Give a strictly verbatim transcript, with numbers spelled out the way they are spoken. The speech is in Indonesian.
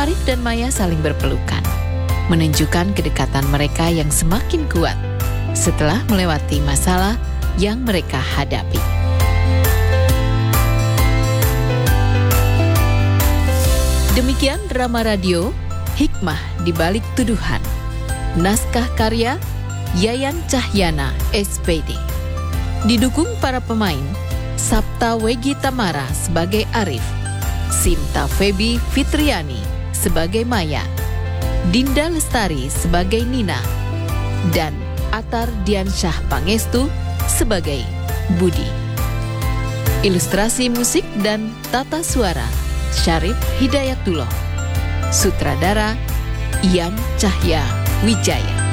Arif dan Maya saling berpelukan, menunjukkan kedekatan mereka yang semakin kuat setelah melewati masalah yang mereka hadapi. Demikian drama radio Hikmah di Balik Tuduhan. Naskah karya Yayan Cahyana, S P D. Didukung para pemain Sapta Wegi Tamara sebagai Arif, Sinta Febi Fitriani sebagai Maya, Dinda Lestari sebagai Nina, dan Atar Diansyah Pangestu sebagai Budi. Ilustrasi musik dan tata suara Syarif Hidayatullah. Sutradara Ian Cahya Wijaya.